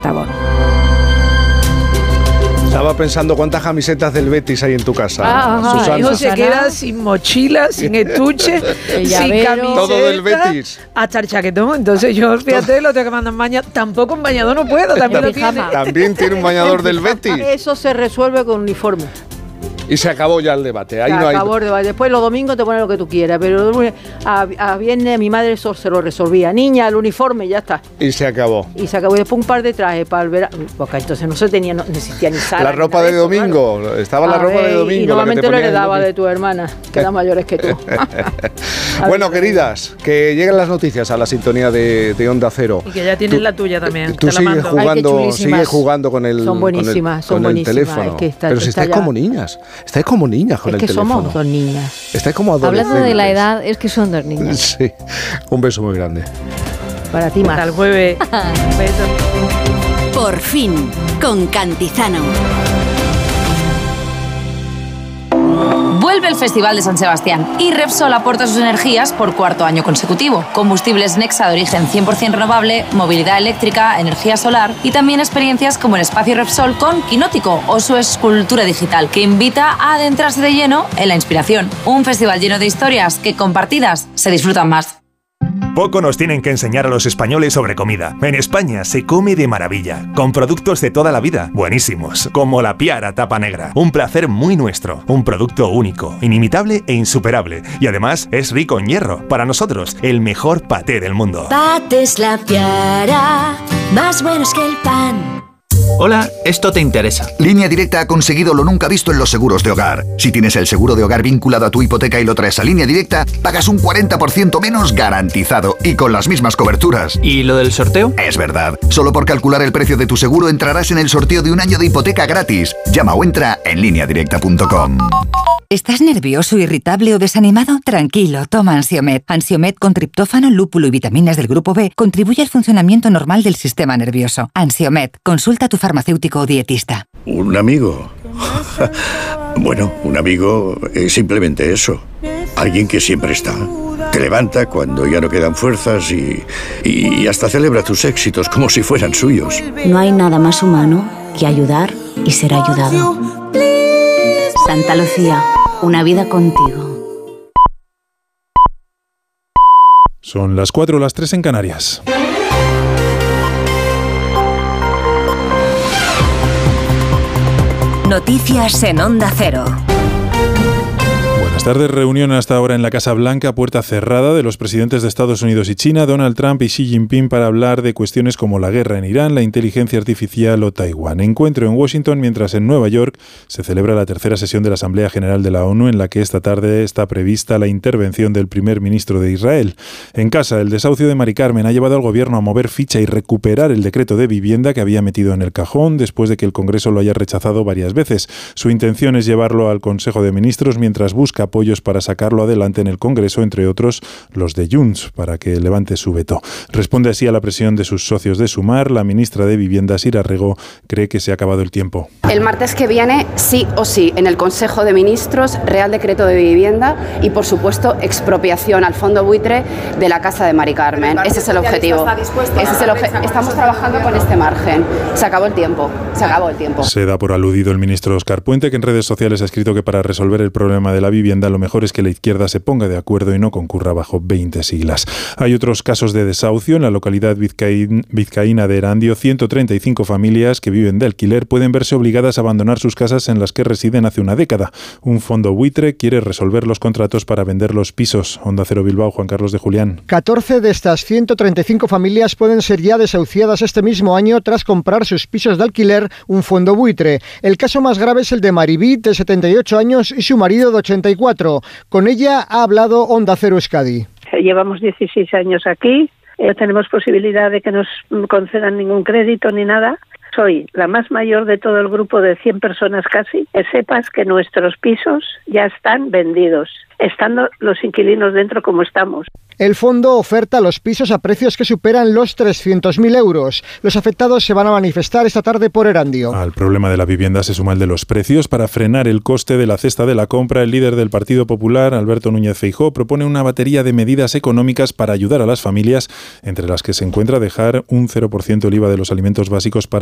Estaba pensando cuántas camisetas del Betis hay en tu casa, Susana. Hijo se queda sin mochila, sin estuche, sin camiseta. Todo del Betis. Hasta el chaquetón. Entonces yo, fíjate, lo tengo que mandar en bañador. Tampoco en bañador no puedo, también lo tiene. También tiene un bañador del Betis. Eso se resuelve con uniforme. Y se acabó ya el debate. Ahí se no hay... acabó el debate. Después los domingos te pones lo que tú quieras, pero a viernes mi madre eso se lo resolvía. Niña, el uniforme, ya está. Y se acabó. Y se acabó. Y después un par de trajes para el verano. Porque entonces no existía ni sala. La ropa de domingo. Claro. Estaba la ropa de domingo. Y normalmente lo heredaba de tu hermana, que eran mayores que tú. Bueno, queridas, que lleguen las noticias a la sintonía de Onda Cero. Y que ya tienes la tuya también. Tú sigues jugando con el, son buenísimas, con el teléfono. Es que pero si estáis como niñas. Estáis como niñas con el teléfono. Es que somos dos niñas. Estáis como adolescentes. Hablando de la edad, es que son dos niñas. Sí. Un beso muy grande. Para ti más. Hasta el jueves. Un beso. Por fin, con Cantizano. Vuelve el Festival de San Sebastián y Repsol aporta sus energías por cuarto año consecutivo. Combustibles Nexa de origen 100% renovable, movilidad eléctrica, energía solar y también experiencias como el espacio Repsol con Quinótico o su escultura digital que invita a adentrarse de lleno en la inspiración. Un festival lleno de historias que compartidas se disfrutan más. Poco nos tienen que enseñar a los españoles sobre comida. En España se come de maravilla, con productos de toda la vida, buenísimos, como la Piara Tapa Negra. Un placer muy nuestro, un producto único, inimitable e insuperable. Y además es rico en hierro. Para nosotros, el mejor paté del mundo. Patés La Piara, más buenos que el pan. Hola, esto te interesa. Línea Directa ha conseguido lo nunca visto en los seguros de hogar. Si tienes el seguro de hogar vinculado a tu hipoteca y lo traes a Línea Directa, pagas un 40% menos garantizado y con las mismas coberturas. ¿Y lo del sorteo? Es verdad. Solo por calcular el precio de tu seguro entrarás en el sorteo de un año de hipoteca gratis. Llama o entra en lineadirecta.com. ¿Estás nervioso, irritable o desanimado? Tranquilo, toma Ansiomed. Ansiomed con triptófano, lúpulo y vitaminas del grupo B contribuye al funcionamiento normal del sistema nervioso. Ansiomed, consulta a tu farmacéutico o dietista. ¿Un amigo? Bueno, un amigo es simplemente eso. Alguien que siempre está. Te levanta cuando ya no quedan fuerzas y hasta celebra tus éxitos como si fueran suyos. No hay nada más humano que ayudar y ser ayudado. Santa Lucía, una vida contigo. Son las 4 o las 3 en Canarias. Noticias en Onda Cero. Buenas tardes. Reunión hasta ahora en la Casa Blanca, puerta cerrada, de los presidentes de Estados Unidos y China, Donald Trump y Xi Jinping, para hablar de cuestiones como la guerra en Irán, la inteligencia artificial o Taiwán. Encuentro en Washington, mientras en Nueva York se celebra la tercera sesión de la Asamblea General de la ONU, en la que esta tarde está prevista la intervención del primer ministro de Israel. En casa, el desahucio de Mari Carmen ha llevado al gobierno a mover ficha y recuperar el decreto de vivienda que había metido en el cajón después de que el Congreso lo haya rechazado varias veces. Su intención es llevarlo al Consejo de Ministros mientras busca apoyos para sacarlo adelante en el Congreso, entre otros los de Junts, para que levante su veto. Responde así a la presión de sus socios de Sumar. La ministra de Vivienda, Sira Rego, cree que se ha acabado el tiempo. El martes que viene, sí o sí, en el Consejo de Ministros, Real Decreto de Vivienda y, por supuesto, expropiación al fondo buitre de la casa de Mari Carmen. Ese es el objetivo. Estamos trabajando con este margen. Se acabó el tiempo. Se da por aludido el ministro Óscar Puente, que en redes sociales ha escrito que para resolver el problema de la vivienda lo mejor es que la izquierda se ponga de acuerdo y no concurra bajo 20 siglas. Hay otros casos de desahucio. En la localidad vizcaína de Erandio, 135 familias que viven de alquiler pueden verse obligadas a abandonar sus casas en las que residen hace una década. Un fondo buitre quiere resolver los contratos para vender los pisos. Onda Cero Bilbao, Juan Carlos de Julián. 14 de estas 135 familias pueden ser ya desahuciadas este mismo año tras comprar sus pisos de alquiler, un fondo buitre. El caso más grave es el de Maribí, de 78 años, y su marido, de 84. Con ella ha hablado Onda Cero Euskadi. Llevamos 16 años aquí, no tenemos posibilidad de que nos concedan ningún crédito ni nada, soy la más mayor de todo el grupo de 100 personas casi, que sepas que nuestros pisos ya están vendidos, estando los inquilinos dentro como estamos. El fondo oferta los pisos a precios que superan los 300.000 euros. Los afectados se van a manifestar esta tarde por Erandio. Al problema de la vivienda se suma el de los precios. Para frenar el coste de la cesta de la compra, el líder del Partido Popular, Alberto Núñez Feijóo, propone una batería de medidas económicas para ayudar a las familias, entre las que se encuentra dejar un 0% el IVA de los alimentos básicos para